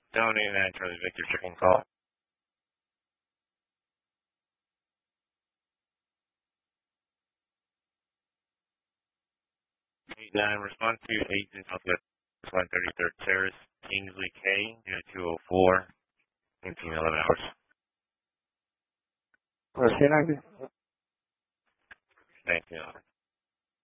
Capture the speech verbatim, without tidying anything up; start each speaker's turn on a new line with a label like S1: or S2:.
S1: Seven eight nine Charlie Victor checking call. Eight nine respond to eight in Southwest one thirty-third Terrace, Kingsley K, two oh four, nineteen eleven hours.
S2: Recién aquí.
S1: Thank you.